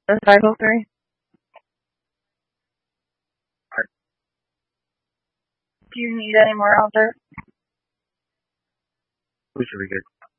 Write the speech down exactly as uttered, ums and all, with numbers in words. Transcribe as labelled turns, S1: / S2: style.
S1: That's five oh three. Do you need any more out there?
S2: We should be good.